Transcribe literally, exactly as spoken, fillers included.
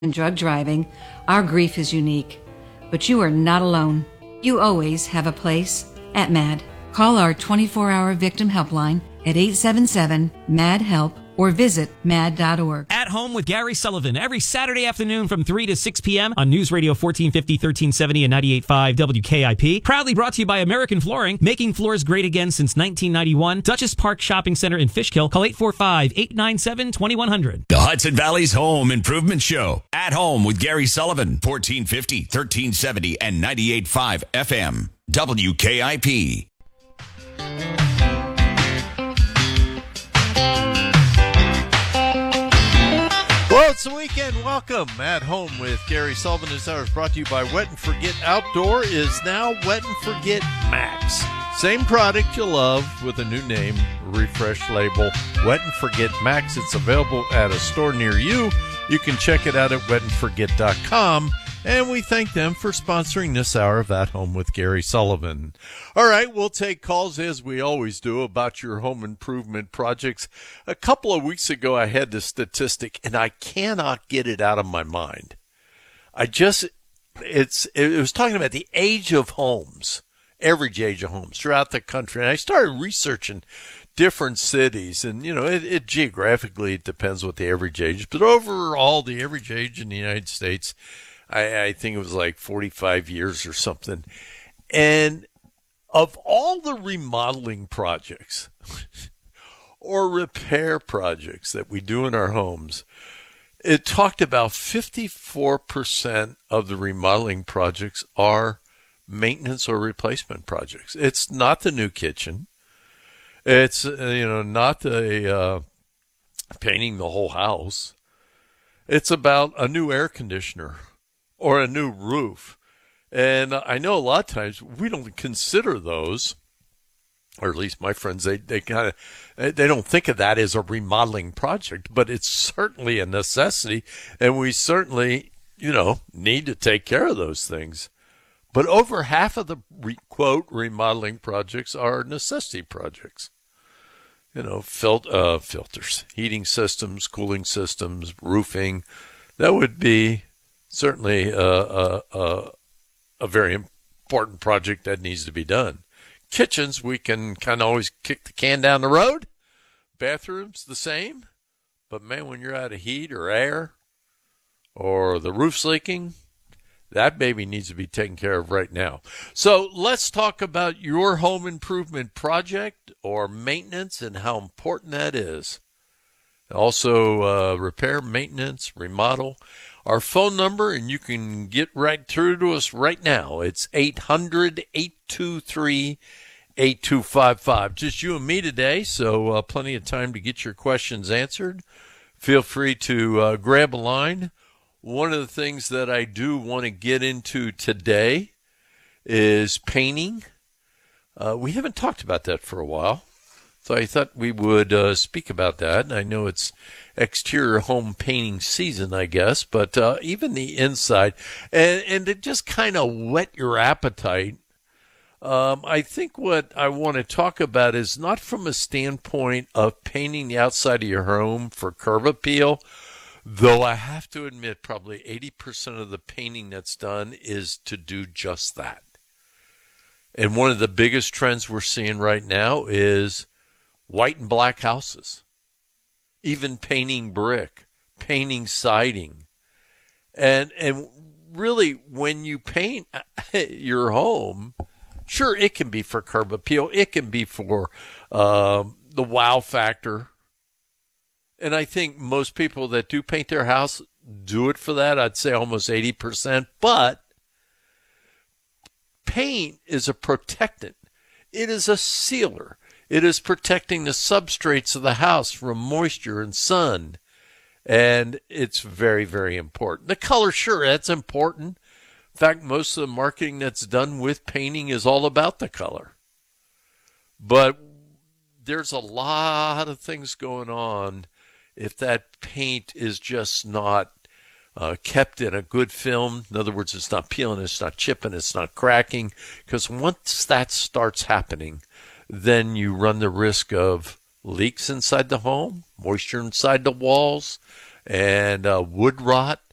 and drug driving, our grief is unique. But you are not alone. You always have a place at MAD. Call our twenty-four hour victim helpline at eight seven seven, M A D, HELP or visit mad dot org. At Home with Gary Sullivan, every Saturday afternoon from three to six p.m. on News Radio fourteen fifty, thirteen seventy and ninety-eight point five W K I P. Proudly brought to you by American Flooring, making floors great again since nineteen ninety-one. Dutchess Park Shopping Center in Fishkill. Call eight four five, eight nine seven, two one zero zero. The Hudson Valley's Home Improvement Show. At Home with Gary Sullivan, fourteen fifty, thirteen seventy and ninety-eight point five F M. W K I P. Well, it's the weekend. Welcome. At Home with Gary Sullivan. This hour is brought to you by Wet and Forget Outdoor is now Wet and Forget Max. Same product you love with a new name, refresh label, Wet and Forget Max. It's available at a store near you. You can check it out at wet and forget dot com. And we thank them for sponsoring this hour of At Home with Gary Sullivan. All right, we'll take calls as we always do about your home improvement projects. A couple of weeks ago, I had this statistic, and I cannot get it out of my mind. I just, it's, it was talking about the age of homes, average age of homes throughout the country. And I started researching different cities, and, you know, it, it geographically, it depends what the average age is. But overall, the average age in the United States, I, I think it was like forty-five years or something. And of all the remodeling projects or repair projects that we do in our homes, it talked about fifty-four percent of the remodeling projects are maintenance or replacement projects. It's not the new kitchen. It's, you know, not the uh, painting the whole house. It's about a new air conditioner or a new roof. And I know a lot of times we don't consider those, or at least my friends, they, they kind of, they don't think of that as a remodeling project, but it's certainly a necessity. And we certainly, you know, need to take care of those things. But over half of the, re, quote, remodeling projects are necessity projects. You know, fil- uh, filters, heating systems, cooling systems, roofing. That would be certainly a, a, a, a very important project that needs to be done. Kitchens, we can kind of always kick the can down the road. Bathrooms, the same. But, man, when you're out of heat or air or the roof's leaking, that baby needs to be taken care of right now. So let's talk about your home improvement project or maintenance and how important that is. Also, uh, repair, maintenance, remodel. Our phone number, and you can get right through to us right now. It's eight hundred, eight two three, eight two five five. Just you and me today, so uh, plenty of time to get your questions answered. Feel free to uh, grab a line. One of the things that I do want to get into today is painting. Uh, we haven't talked about that for a while, so I thought we would uh, speak about that. I know it's exterior home painting season, I guess, but uh, even the inside, and, and to just kind of whet your appetite, um, I think what I want to talk about is not from a standpoint of painting the outside of your home for curb appeal, though I have to admit probably eighty percent of the painting that's done is to do just that. And one of the biggest trends we're seeing right now is white and black houses. Even painting brick, painting siding. And and really, when you paint your home, sure, it can be for curb appeal. It can be for um, the wow factor. And I think most people that do paint their house do it for that. I'd say almost eighty percent. But paint is a protectant. It is a sealer. It is protecting the substrates of the house from moisture and sun. And it's very, very important. The color, sure, that's important. In fact, most of the marketing that's done with painting is all about the color. But there's a lot of things going on if that paint is just not uh, kept in a good film. In other words, it's not peeling, it's not chipping, it's not cracking. Because once that starts happening, then you run the risk of leaks inside the home, moisture inside the walls, and uh, wood rot.